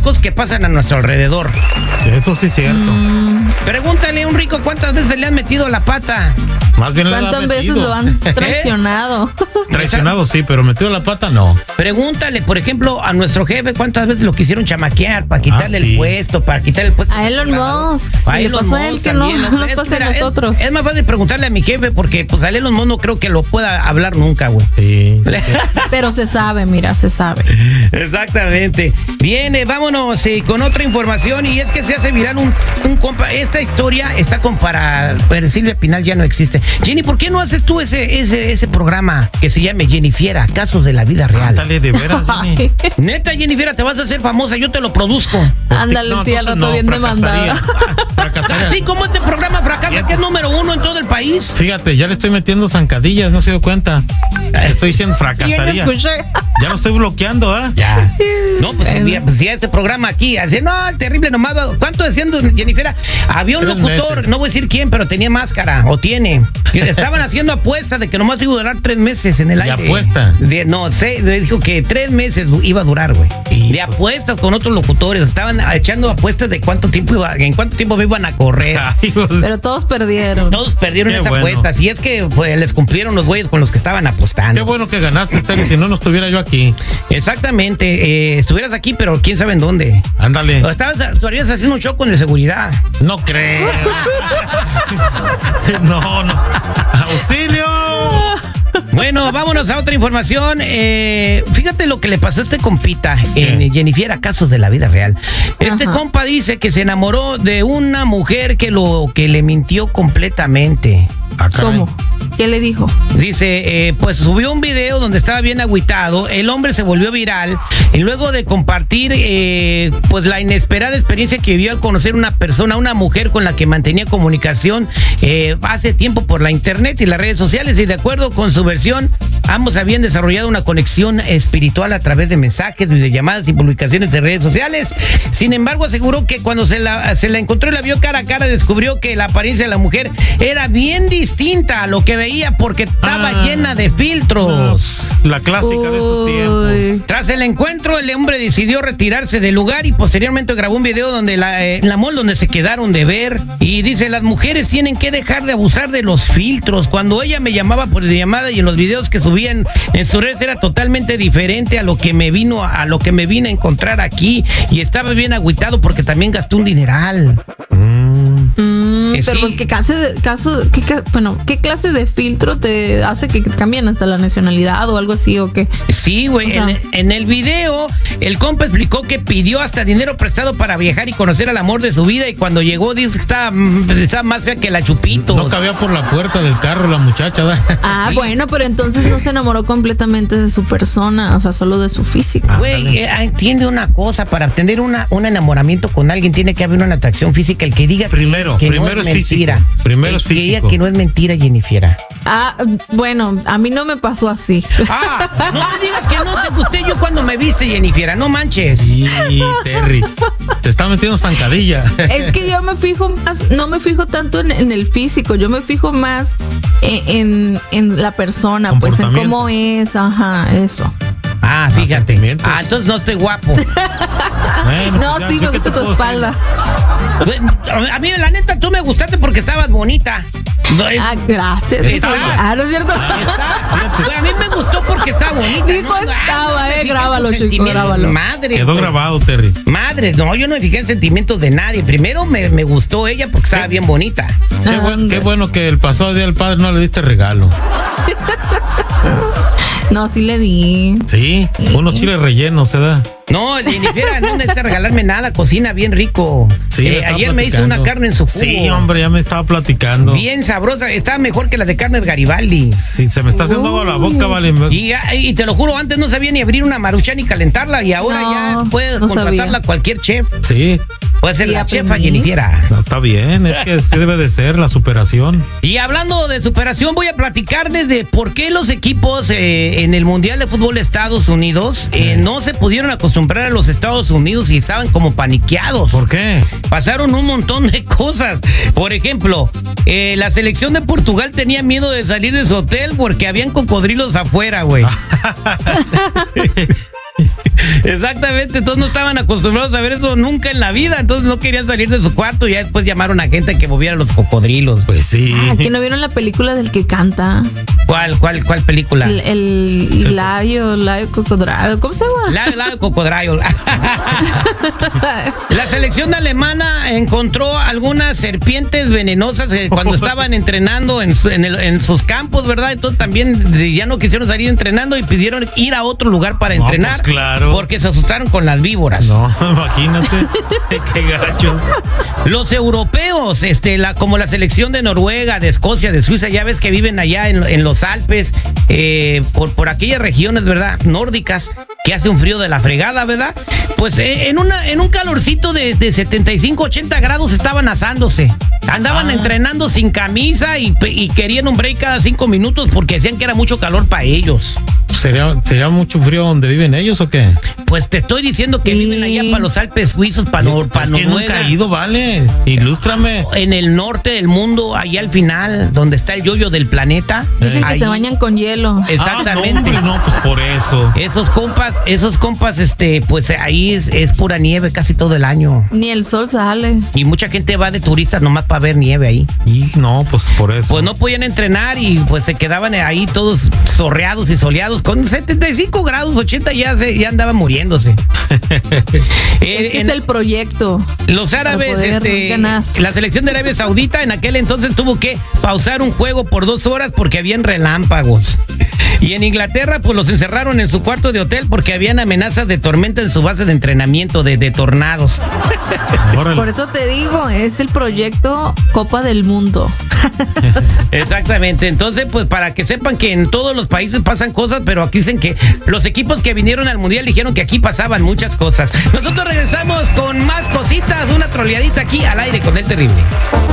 cosas que pasan a nuestro alrededor. Eso sí es cierto. Pregúntale a un rico cuántas veces le han metido la pata. Más bien ¿Cuántas veces lo han traicionado? Traicionado sí, pero metido la pata no. Pregúntale, por ejemplo, a nuestro jefe cuántas veces lo quisieron chamaquear para quitarle el puesto, A Elon Musk. Si le pasó a él, que no nos pase a nosotros. Es más fácil preguntarle a mi jefe porque pues a Elon Musk no creo que lo pueda hablar nunca, güey. Sí. Pero se sabe, mira, se sabe. Exactamente. Bien, vámonos con otra información y es que se hace viral un compa. Esta historia está comparada, pero Silvia Pinal ya no existe. Jenny, ¿por qué no haces tú ese programa que se llame Jennifiera, casos de la vida real? Ándale, de veras, Jenny. Neta, Jennifiera, te vas a hacer famosa, yo te lo produzco. Ándale, sí, al rato bien demandada. Fracasaría. Así como este programa fracasa, que es número 1 en todo el país. Fíjate, ya le estoy metiendo zancadillas, no se dio cuenta. Estoy diciendo fracasaría. Ya lo estoy bloqueando, ¿ah? Ya. No, pues si este programa aquí, así, no, el terrible nomás. ¿Cuánto decían, Jennifiera? Había un locutor, no voy a decir quién, pero tenía máscara, o tiene. Estaban haciendo apuestas de que nomás iba a durar 3 meses en el aire. ¿De apuesta? No sé, dijo que 3 meses iba a durar, güey. De apuestas con otros locutores. Estaban echando apuestas de en cuánto tiempo me iban a correr. Ay, pues, pero todos perdieron. Todos perdieron esas apuestas. Y es que pues, les cumplieron los güeyes con los que estaban apostando. Qué bueno que ganaste, Sterling, si no estuviera yo aquí. Exactamente. Estuvieras aquí, pero quién sabe en dónde. Ándale. Estarías haciendo un show con el seguridad. No creo. No. ¡Auxilio! Bueno, vámonos a otra información. Fíjate lo que le pasó a este compita en Jennifiera, casos de la vida real. Este compa dice que se enamoró de una mujer que le mintió completamente. ¿Cómo? ¿Qué le dijo? Dice, pues subió un video donde estaba bien agüitado. El hombre se volvió viral y luego de compartir pues la inesperada experiencia que vivió al conocer una mujer con la que mantenía comunicación hace tiempo por la internet y las redes sociales, y de acuerdo con su versión, ambos habían desarrollado una conexión espiritual a través de mensajes, videollamadas y publicaciones en redes sociales. Sin embargo, aseguró que cuando se la encontró y la vio cara a cara, descubrió que la apariencia de la mujer era bien distinta a lo que veía porque estaba llena de filtros. La clásica de estos tiempos. Tras el encuentro, el hombre decidió retirarse del lugar y posteriormente grabó un video donde la mall donde se quedaron de ver, y dice: las mujeres tienen que dejar de abusar de los filtros. Cuando ella me llamaba por llamada y en los videos que subían en sus redes era totalmente diferente a lo que me vine a encontrar aquí, y estaba bien agüitado porque también gastó un dineral. Pero pues, ¿qué clase de filtro te hace que cambien hasta la nacionalidad o algo así o qué? Sí, güey. O sea, en el video, el compa explicó que pidió hasta dinero prestado para viajar y conocer al amor de su vida, y cuando llegó dijo que estaba más fea que la Chupitos. No cabía por la puerta del carro la muchacha, ¿verdad? Sí. Bueno, pero entonces no se enamoró completamente de su persona, o sea, solo de su físico. Güey, entiende una cosa, para tener un enamoramiento con alguien tiene que haber una atracción física. El que diga primero es mentira. Físico. Primero es físico. Que diga que no es mentira, Jennifiera. Bueno, a mí no me pasó así. No me digas que no te gusté yo cuando me viste, Jennifiera, no manches. Sí, Terry, te está metiendo zancadilla. Es que yo me fijo más, no me fijo tanto en el físico, yo me fijo más en la persona, pues en cómo es, eso. Fíjate. Entonces no estoy guapo. No, pues sí, me gusta tu espalda. A mí, la neta, tú me gustaste porque estabas bonita. Gracias. No es cierto. A mí me gustó porque estaba bonita. Dijo grábalo, chico, grábalo. Madre. Quedó grabado, Terry. Madre, no, yo no me fijé en sentimientos de nadie. Primero me gustó ella porque estaba bien bonita. Qué bueno que el pasado día del padre no le diste regalo. No, sí le di. Sí, unos chiles rellenos, ¿se da? No, Jennifiera no necesita regalarme nada, cocina bien rico. Sí, ayer me hizo una carne en su jugo. Sí, hombre, ya me estaba platicando. Bien sabrosa, estaba mejor que la de carnes Garibaldi. Sí, se me está haciendo agua la boca, vale. Y te lo juro, antes no sabía ni abrir una maruchan ni calentarla, y ahora ya puedes contratarla cualquier chef. Sí. Puede ser la chefa, Jennifiera. No, está bien, es que sí debe de ser la superación. Y hablando de superación, voy a platicarles de por qué los equipos en el Mundial de Fútbol de Estados Unidos no se pudieron acostumbrar a los Estados Unidos y estaban como paniqueados. ¿Por qué? Pasaron un montón de cosas. Por ejemplo, la selección de Portugal tenía miedo de salir de su hotel porque habían cocodrilos afuera, güey. Exactamente, entonces no estaban acostumbrados a ver eso nunca en la vida, entonces no querían salir de su cuarto y ya después llamaron a gente que moviera los cocodrilos. Pues sí. ¿Aquí no vieron la película del que canta? ¿Cuál película? El Laio Cocodrilo, ¿cómo se llama? Laio Cocodrilo. La selección alemana encontró algunas serpientes venenosas cuando estaban entrenando en sus campos, ¿verdad? Entonces también ya no quisieron salir entrenando y pidieron ir a otro lugar para entrenar. Pues claro. Porque se asustaron con las víboras. No, imagínate. Qué gachos. Los europeos, como la selección de Noruega, de Escocia, de Suiza, ya ves que viven allá en los Alpes, por aquellas regiones, ¿verdad? Nórdicas, que hace un frío de la fregada, ¿verdad? Pues en un calorcito de 75, 80 grados estaban asándose. Andaban entrenando sin camisa y querían un break cada 5 minutos porque decían que era mucho calor para ellos. ¿Sería mucho frío donde viven ellos o qué? Pues te estoy diciendo que viven allá para los Alpes suizos, para Noruega. Es que nunca he ido, vale. Ilústrame. En el norte del mundo, allá al final, donde está el yoyo del planeta. Dicen que se bañan con hielo. Exactamente. No, pues por eso. Esos compas, pues ahí es pura nieve casi todo el año. Ni el sol sale. Y mucha gente va de turistas nomás para ver nieve ahí. Y no, pues por eso. Pues no podían entrenar y pues se quedaban ahí todos sorreados y soleados. Con 75 grados, 80 ya andaban muriéndose. Es el proyecto. Los árabes, la selección de Arabia Saudita en aquel entonces tuvo que pausar un juego por 2 horas porque habían relámpagos. Y en Inglaterra, pues los encerraron en su cuarto de hotel porque habían amenazas de tormenta en su base de entrenamiento, de tornados. Por eso te digo, es el proyecto Copa del Mundo. Exactamente, entonces pues para que sepan que en todos los países pasan cosas, pero aquí dicen que los equipos que vinieron al Mundial dijeron que aquí pasaban muchas cosas. Nosotros regresamos con más cositas, una troleadita aquí al aire con El Terrible.